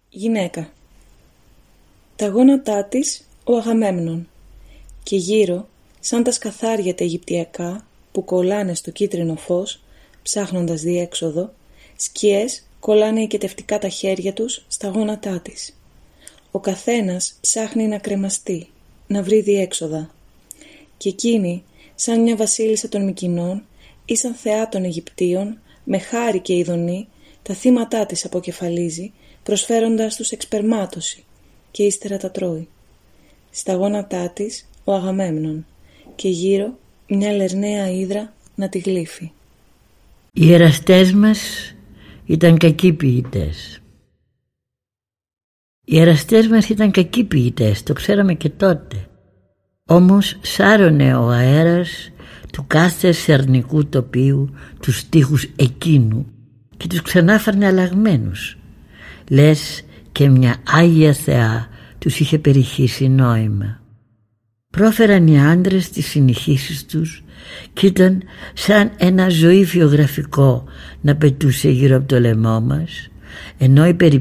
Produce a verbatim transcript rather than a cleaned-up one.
Γυναίκα. Τα γόνατά της ο Αγαμέμνων, και γύρω, σαν τα σκαθάρια τα Αιγυπτιακά που κολλάνε στο κίτρινο φως, ψάχνοντας διέξοδο, σκιές κολλάνε οικετευτικά τα χέρια τους στα γόνατά της. Ο καθένας ψάχνει να κρεμαστεί, να βρει διέξοδα. Και εκείνη, σαν μια βασίλισσα των Μικηνών ή σαν θεά των Αιγυπτίων, με χάρη και ειδονή, τα θύματά της αποκεφαλίζει, προσφέροντας τους εξπερμάτωση, και ύστερα τα τρώει. Στα γόνατά της ο Αγαμέμνων, και γύρω μια λερναία ύδρα να τη γλύφει. Οι εραστές μας ήταν κακοί ποιητές. Οι εραστές μας ήταν κακοί ποιητές, το ξέραμε και τότε. Όμως σάρωνε ο αέρας του κάθε σερνικού τοπίου τους στίχους εκείνου και τους ξανάφερνε αλλαγμένους. Λες και μια Άγια Θεά τους είχε περιχύσει νόημα. Πρόφεραν οι άντρες τις συνεχίσεις τους και ήταν σαν ένα ζωήφιο γραφικό να πετούσε γύρω από το λαιμό μας, ενώ οι